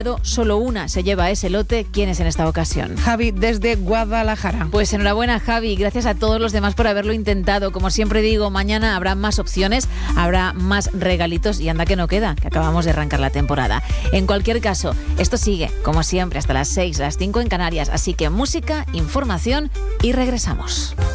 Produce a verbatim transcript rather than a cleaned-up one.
Solo una se lleva ese lote. ¿Quién es en esta ocasión? Javi, desde Guadalajara. Pues enhorabuena, Javi. Gracias a todos los demás por haberlo intentado. Como siempre digo, mañana habrá más opciones, habrá más regalitos y anda que no queda, que acabamos de arrancar la temporada. En cualquier caso, esto sigue, como siempre, hasta las seis, las cinco en Canarias. Así que música, información y regresamos.